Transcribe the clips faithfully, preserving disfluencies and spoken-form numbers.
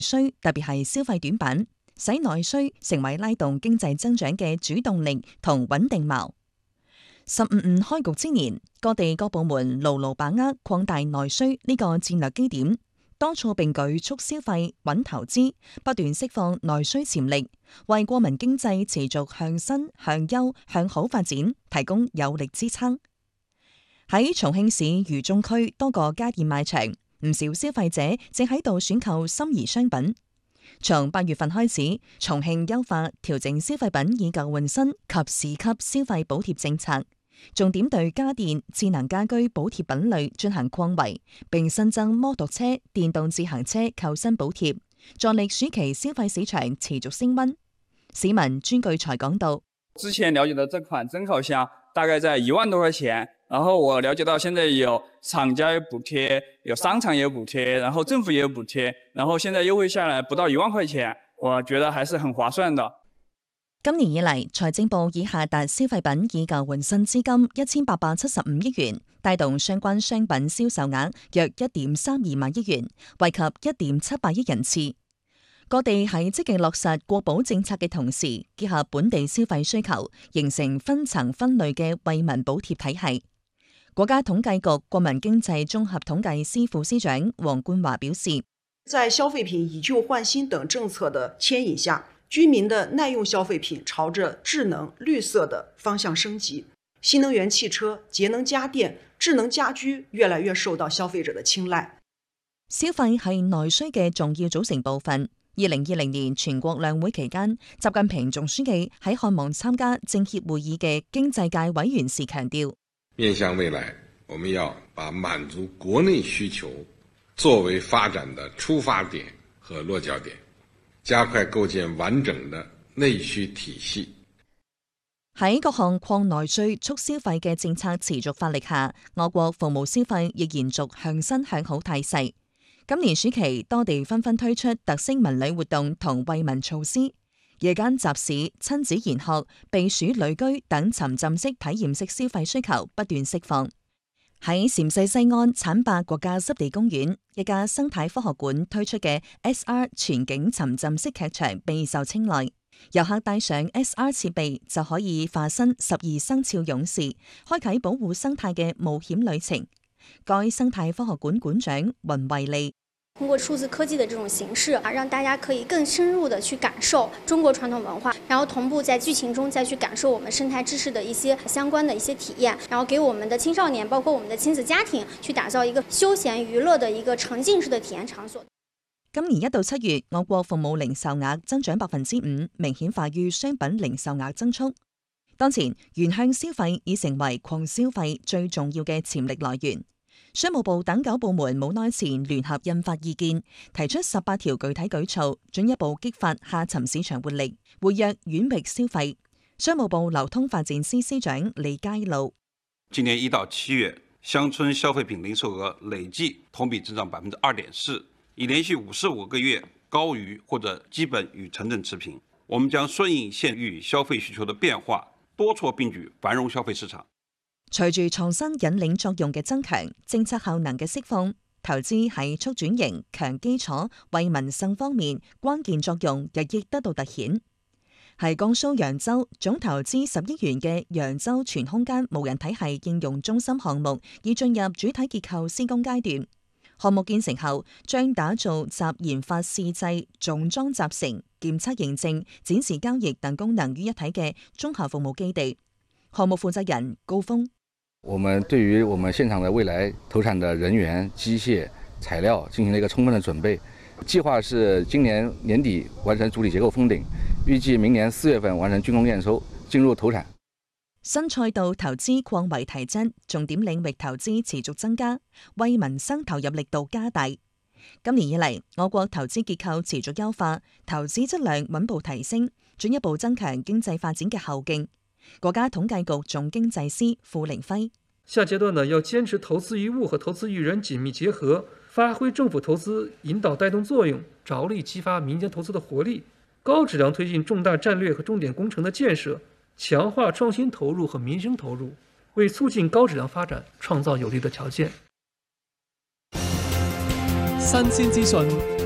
需，特別係消費短板，使內需成為拉動經濟增長嘅主動力同穩定錨。十五五開局之年，各地各部門牢牢把握擴大內需呢個戰略基點，多措並舉促消費、穩投資，不斷釋放內需潛力，為國民經濟持續向新、向優、向好發展提供有力支撐。喺重慶市渝中區多個家電賣場，唔少消費者正喺度選購心儀商品。從八月份開始，重慶優化調整消費品以舊換新及市級消費補貼政策，重點對家電、智能家居補貼品類進行擴圍，並新增摩托車、電動自行車扣薪補貼，助力暑期消費市場持續升溫。市民專據才講到， 之前了解的這款蒸烤箱大概在一萬多塊錢，然後我了解到現在有廠家有補貼，有商場也有補貼，然後政府也有補貼，然後現在優惠下來不到一萬塊錢，我覺得還是很划算的。 今年以嚟，財政部已下達消費品以舊換新資金一千八百七十五億元，帶動相關商品銷售額約一點三二萬億元，惠及一點七八億人次。各地喺積極落實國保政策嘅同時，結合本地消費需求，形成分層分類嘅惠民補貼體系。國家統計局國民經濟綜合統計司副司長黃冠華表示， 在消費品以舊換新等政策的牽引下，居民的耐用消費品朝着智能、綠色的方向升級，新能源汽車、節能家電、智能家居越來越受到消費者的青睞。 消費係內需嘅重要組成部分。二零二零年全國兩會期間，習近平總書記喺看望參加政協會議嘅經濟界委員時強調， 面向未來，我們要把滿足國內需求作為發展的出發點和落腳點，加快構建完整的內需體系。 喺各項擴內需促消費嘅政策持續發力下，我國服務消費亦延續向新向好態勢。今年暑期，多地紛紛推出特色文旅活動同惠民措施，夜間集市、親子研學、避暑旅居等沉浸式體驗式消費需求不斷釋放。喺陝西西安浐灞國家濕地公園，一家生態科學館推出嘅 S R 全景沉浸式劇場備受青睞，遊客帶上 S R 設備就可以化身十二生肖勇士，開啟保護生態嘅冒險旅程。該生態科學館館長雲慧利， 通過數字科技的這種形式啊，讓大家可以更深入的去感受中國傳統文化，然後同步在劇情中再去感受我們生態知識的一些相關的一些體驗，然後給我們的青少年，包括我們的親子家庭，去打造一個休閒娛樂的一個沉浸式的體驗場所。 今年一到七月，我國服務零售額增長百分之五，明顯快於商品零售額增速。當前，原向消費已成為抗消費最重要嘅潛力來源。商務部等九部門冇耐前聯合印發意見，提出十八條具體舉措，進一步激發下沉市場活力，活躍縣域消費。商務部流通發展司司長李佳璐， 今年一到七月，鄉村消費品零售額累計同比增長百分之二點四，已連續五十五個月高於或者基本與城鎮持平。我們將順應縣域消費需求的變化，多措並舉繁榮消費市場。 隨住創新引領作用嘅增強，政策效能嘅釋放，投資喺促轉型、強基礎、惠民生方面關鍵作用日益得到凸顯。喺江蘇揚州，總投資十億元嘅揚州全空間無人體系應用中心項目已進入主體結構施工階段。項目建成後，將打造集研發試製、重裝集成、檢測認證、展示交易等功能於一體嘅綜合服務基地。項目負責人高峰。 我們對於我們現場的未來投產的人員、機械、材料進行了一個充分的準備，計劃是今年年底完成主體結構封頂，預計明年四月份完成竣工驗收，進入投產。 新賽道投資擴圍提質，重點領域投資持續增加，為民生投入力度加大。今年以嚟，我國投資結構持續優化，投資質量穩步提升，進一步增強經濟發展嘅後勁。國家統計局總經濟師傅凌輝， 下階段呢，要堅持投資於物和投資於人緊密結合，發揮政府投資引導帶動作用，着力激發民間投資的活力，高質量推進重大戰略和重點工程的建設，強化創新投入和民生投入，為促進高質量發展創造有利的條件。 新鮮資訊，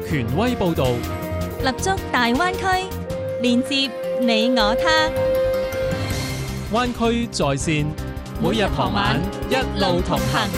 權威報導， 立足大灣區，連接你我他。 灣區在線，每日傍晚一路同行。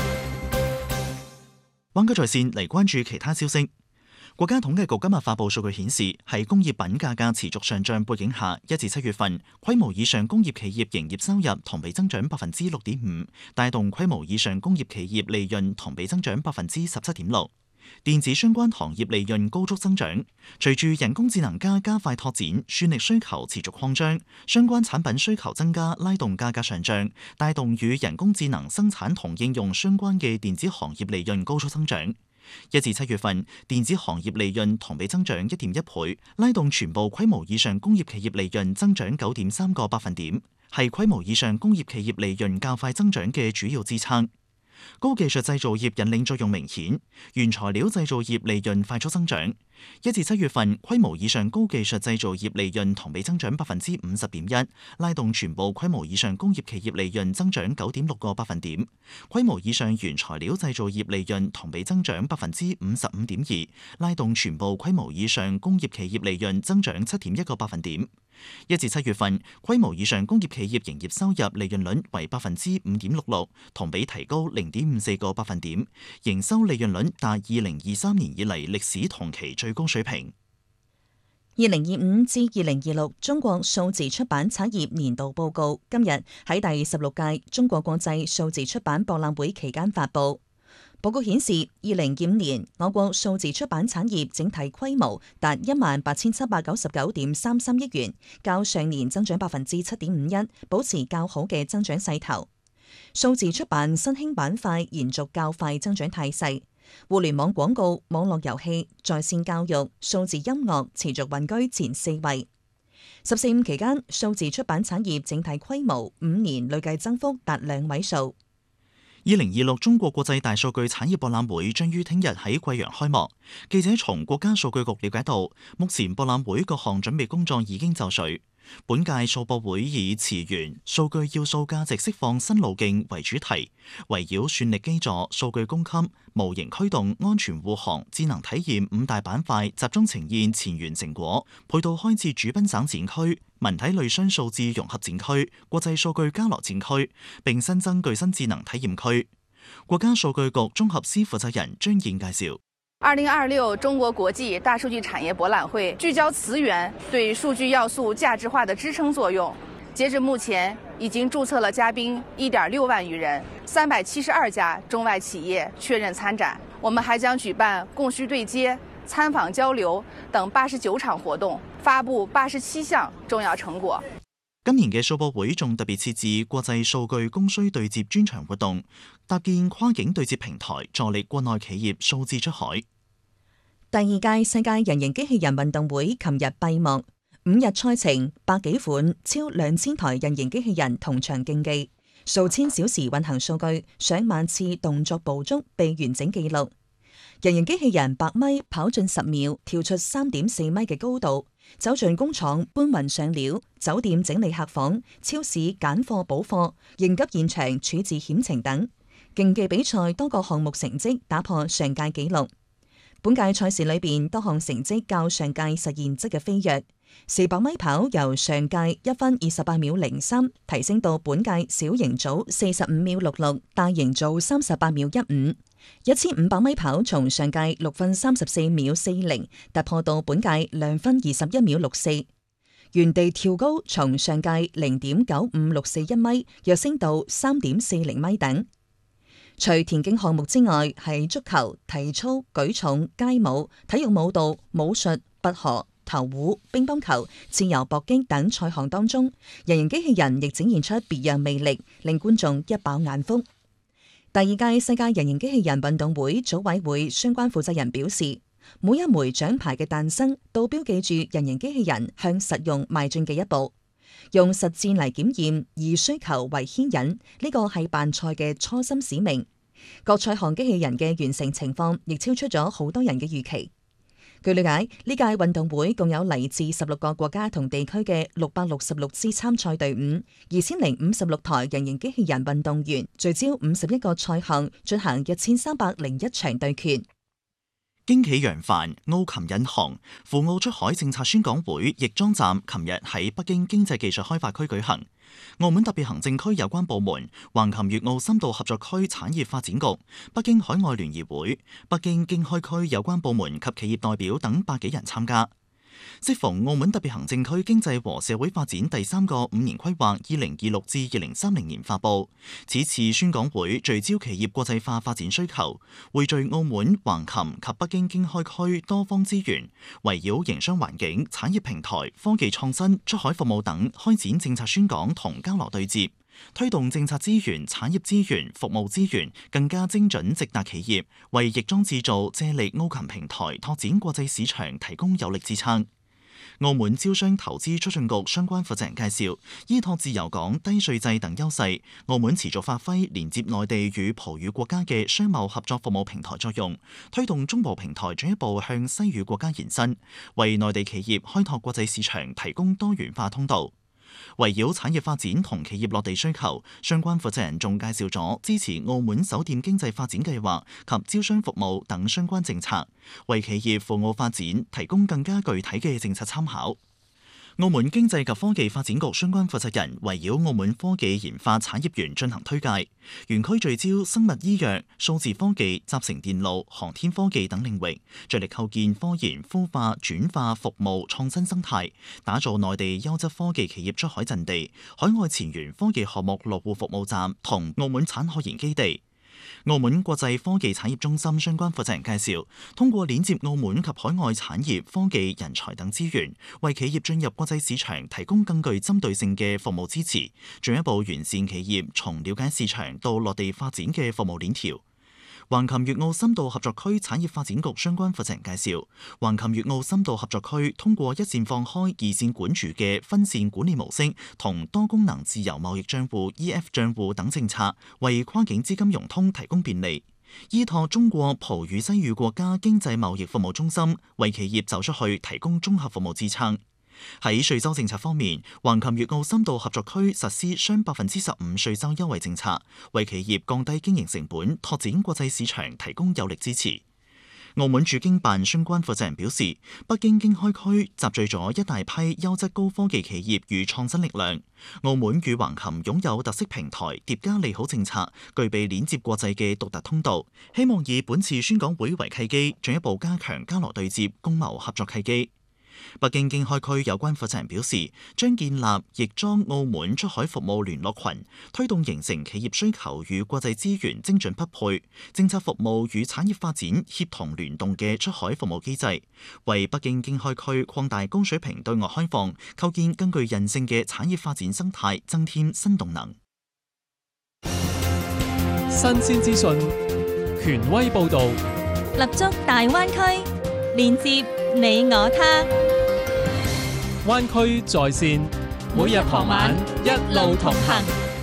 灣區在線嚟關注其他消息。國家統計局今日發布數據顯示，喺工業品價格持續上漲背景下，一至七月份規模以上工業企業營業收入同比增長百分之六點五，帶動規模以上工業企業利潤同比增長百分之十七點六。電子相關行業利潤高速增長，隨住人工智能加加快拓展，算力需求持續擴張，相關產品需求增加，拉動價格上漲，帶動與人工智能生產同應用相關嘅電子行業利潤高速增長。一至七月份，電子行業利潤同比增長一點一倍，拉動全部規模以上工業企業利潤增長九點三個百分點，係規模以上工業企業利潤較快增長嘅主要支撐。高技術製造業引領作用明顯，原材料製造業利潤快速增長。一至七月份，規模以上高技術製造業利潤同比增長百分之五十點一，拉動全部規模以上工業企業利潤增長九點六個百分點。規模以上原材料製造業利潤同比增長百分之五十五點二，拉動全部規模以上工業企業利潤增長七點一個百分點。一至七月份，規模以上工業企業營業收入利潤率為百分之五點六六，同比提高零點五四個百分點，營收利潤率達二零二三年以嚟歷史同期最高水平。 二零二五至二零二六中國數字出版產業年度報告今日喺第十六屆中國國際數字出版博覽會期間發布。報告顯示，二零二五年我國數字出版產業整體規模達一萬八千七百九十九點三三億元，較上年增長百分之七點五一，保持較好嘅增長勢頭。數字出版新興板塊延續較快增長態勢，互聯網廣告、網絡遊戲、在線教育、數字音樂持續穩居前四位。十四五期間，數字出版產業整體規模五年累計增幅達兩位數。 二零二六中國國際大數據產業博覽會將於聽日喺貴陽開幕。記者從國家數據局了解到，目前博覽會各項準備工作已經就緒。本屆數博會以詞源、數據要素價值釋放新路徑為主題，圍繞算力基座、數據供給、模型驅動、安全護航、智能體驗五大板塊集中呈現前沿成果，配套開設主賓省展區、文體類商數字融合展區、國際數據交流展區，並新增具身智能體驗區。國家數據局綜合司負責人張燕介紹。 二零二六中國國際大數據產業博覽會聚焦詞源對數據要素價值化的支撐作用。截至目前，已經註冊了嘉賓一點六萬餘人，三百七十二家中外企業確認參展。我們還將舉辦供需對接、參訪交流等八十九場活動，發布八十七項重要成果。 今年嘅數博會仲特別設置國際數據供需對接專場活動，搭建跨境對接平台，助力國內企業數字出海。 第二屆世界人形機器人運動會琴日閉幕，五日賽程，百幾款超兩千台人形機器人同場競技，數千小時運行數據，上萬次動作捕捉被完整記錄。人形機器人百米跑進十秒，跳出三點四米嘅高度，走進工廠搬運上料，酒店整理客房，超市揀貨補貨，應急現場處置險情等。競技比賽多個項目成績打破上屆紀錄。本屆賽事裏邊多項成績較上屆實現質嘅飛躍。四百米跑由上屆一分二十八秒零三提升到本屆小型組四十五秒六六，大型組三十八秒一五。一千五百米跑從上屆六分三十四秒四零突破到本屆兩分二十一秒六四。原地跳高從上屆零點九五六四一米躍升到三點四零米等。除田徑項目之外，係足球、體操、舉重、街舞、體育舞蹈、武術、拔河、投壺、乒乓球、自由搏擊等賽項當中，人形機器人亦展現出別樣魅力，令觀眾一飽眼福。第二屆世界人形機器人運動會組委會相關負責人表示，每一枚獎牌嘅誕生都標記住人形機器人向實用邁進嘅一步，用實戰嚟檢驗，以需求為牽引，呢個係辦賽嘅初心使命。各賽項機器人嘅完成情況亦超出咗好多人嘅預期。據了解，呢屆運動會共有嚟自十六個國家同地區嘅六百六十六支參賽隊伍，二千零五十六台人形機器人運動員，聚焦五十一個賽項，進行一千三百零一場對決。 經紀揚帆、澳琴引航赴澳出海政策宣講會翼裝站琴日喺北京經濟技術開發區舉行。澳門特別行政區有關部門、橫琴粵澳深度合作區產業發展局、北京海外聯誼會、北京經開區有關部門及企業代表等百幾人參加。適逢澳門特別行政區經濟和社會發展第三個五年規劃二零二六至二零三零年發布，此次宣講會聚焦企業國際化發展需求，匯聚澳門、橫琴及北京經開區多方資源，圍繞營商環境、產業平台、科技創新、出海服務等開展政策宣講同交流對接，推動政策資源、產業資源、服務資源更加精準直達企業，為翼裝製造借力澳琴平台拓展國際市場提供有力支撐。澳門招商投資促進局相關負責人介紹，依託自由港低稅制等優勢，澳門持續發揮連接內地與葡語國家嘅商貿合作服務平台作用，推動中葡平台進一步向西語國家延伸，為內地企業開拓國際市場提供多元化通道。圍繞產業發展同企業落地需求，相關負責人仲介紹咗支持澳門酒店經濟發展計劃及招商服務等相關政策，為企業赴澳發展提供更加具體嘅政策參考。澳門經濟及科技發展局相關負責人圍繞澳門科技研發產業園進行推介，園區聚焦生物醫藥、數字科技、集成電路、航天科技等領域，着力構建科研、孵化、轉化服務創新生態，打造內地優質科技企業出海陣地、海外前沿科技項目落戶服務站同澳門產學研基地。澳門國際科技產業中心相關負責人介紹，通過鏈接澳門及海外產業、科技、人才等資源，為企業進入國際市場提供更具針對性嘅服務支持，進一步完善企業從了解市場到落地發展嘅服務鏈條。橫琴粵澳深度合作區產業發展局相關負責人介紹，橫琴粵澳深度合作區通過一線放開、二線管住嘅分線管理模式同多功能自由貿易帳戶 E F 帳戶等政策，為跨境資金融通提供便利。依託中國葡語西語國家經濟貿易服務中心，為企業走出去提供綜合服務支撐。喺稅收政策方面，橫琴粵澳深度合作區實施雙百分之十五稅收優惠政策，為企業降低經營成本、拓展國際市場提供有力支持。澳門駐京辦相關負責人表示，北京經開區集聚咗一大批優質高科技企業與創新力量。澳門與橫琴擁有特色平台疊加利好政策，具備鏈接國際嘅獨特通道。希望以本次宣講會為契機，進一步加強交流對接，共謀合作契機。北京經開區有關負責人表示，將建立翼裝澳門出海服務聯絡群，推動形成企業需求與國際資源精準匹配、政策服務與產業發展協同聯動嘅出海服務機制，為北京經開區擴大高水平對外開放、構建更具韌性嘅產業發展生態，增添新動能。 新鮮資訊，權威報導， 立足大灣區，連接你我他。 灣區在線，每日傍晚一路同行。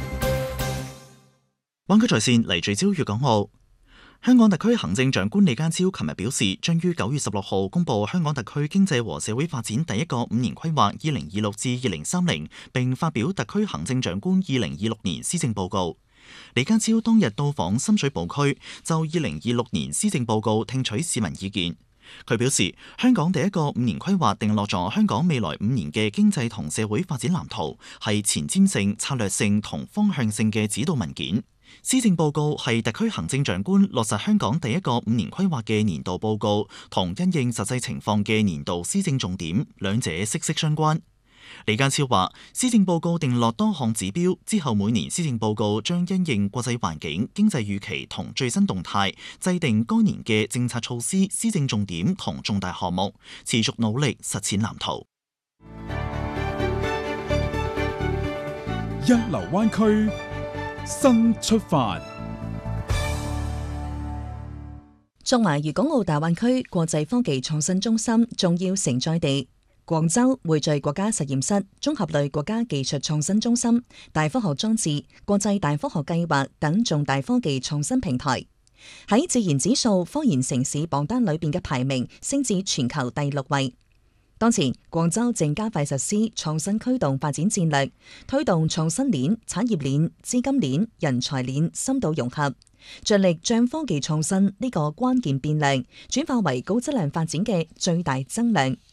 灣區在線嚟聚焦粵港澳。香港特區行政長官李家超琴日表示，將於九月十六號公布香港特區經濟和社會發展第一個五年規劃二零二六至二零三零，並發表特區行政長官二零二六年施政報告。李家超當日到訪深水埗區，就二零二六年施政報告聽取市民意見。佢表示，香港第一個五年規劃定落咗香港未來五年嘅經濟同社會發展藍圖，係前瞻性、策略性同方向性嘅指導文件。施政報告係特區行政長官落實香港第一個五年規劃嘅年度報告，同因應實際情況嘅年度施政重點，兩者息息相關。李家超話，施政報告定落多項指標，之後每年施政報告將因應國際環境、經濟預期同最新動態，制定該年嘅政策措施、施政重點同重大項目，持續努力實踐藍圖。 一流灣區新出發。 作為粵港澳大灣區國際科技創新中心重要承載地，廣州匯聚國家實驗室、綜合類國家技術創新中心、大科學裝置、國際大科學計劃等重大科技創新平台，喺自然指數科研城市榜單裏邊嘅排名升至全球第六位。當前，廣州正加快實施創新驅動發展戰略，推動創新鏈、產業鏈、資金鏈、人才鏈深度融合， 着力將科技創新呢個關鍵變量轉化為高質量發展嘅最大增量。